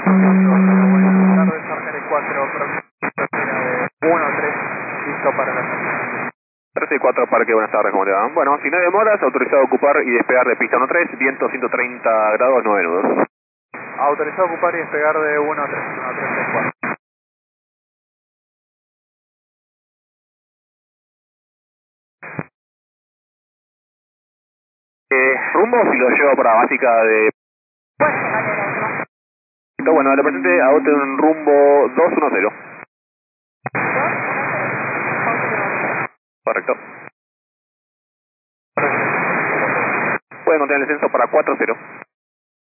Buenas tardes, Argere 4, de 1-3, listo para la salida. 13 y 4 Parque, buenas tardes, ¿cómo le va? Bueno, si no hay demoras, autorizado a ocupar y despegar de pista 13, viento 130 grados, 9 nudos. Autorizado a ocupar y despegar de 1-3, 1-3-4. ¿Rumbo si lo llevo para básica de...? Bueno, de repente adopte un rumbo 210. Correcto. Pueden contener el descenso para 40.